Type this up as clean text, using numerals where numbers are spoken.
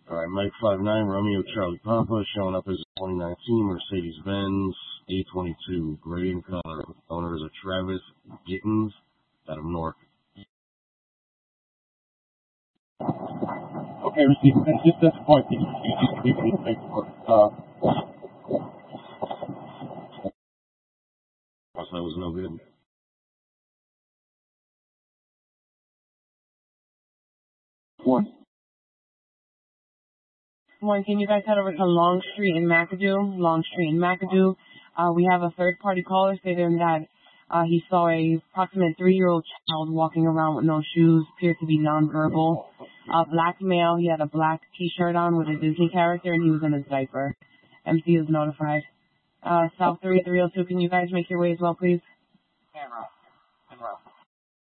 All right, Mike 59, Romeo Charlie Papa, showing up as a 2019 Mercedes-Benz A22, gray in color. Owner is a Travis Gittins out of Newark. Okay, receive. That's just disappointing. That was no good. One. Can you guys head over to Long Street in McAdoo? We have a third-party caller stating that he saw a approximate 3-year-old child walking around with no shoes, appeared to be nonverbal. A black male, he had a black T-shirt on with a Disney character, and he was in a diaper. MC is notified. South 3302, can you guys make your way as well, please? Camera.